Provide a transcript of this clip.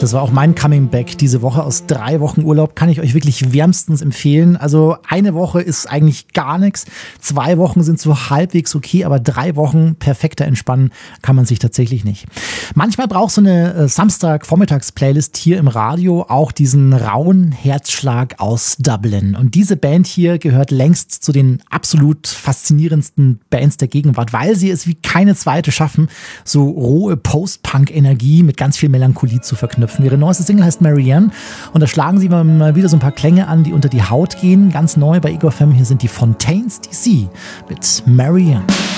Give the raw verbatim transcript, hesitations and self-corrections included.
Das war auch mein Coming Back diese Woche aus drei Wochen Urlaub. Kann ich euch wirklich wärmstens empfehlen. Also eine Woche ist eigentlich gar nichts. Zwei Wochen sind so halbwegs okay, aber drei Wochen perfekter entspannen kann man sich tatsächlich nicht. Manchmal braucht so eine äh, Samstag-Vormittags-Playlist hier im Radio auch diesen rauen Herzschlag aus Dublin. Und diese Band hier gehört längst zu den absolut faszinierendsten Bands der Gegenwart, weil sie es wie keine zweite schaffen, so rohe Post-Punk-Energie mit ganz viel Melancholie zu verknüpfen. Ihre neueste Single heißt Marianne und da schlagen sie mal wieder so ein paar Klänge an, die unter die Haut gehen. Ganz neu bei Ego F M, hier sind die Fontaines D C mit Marianne.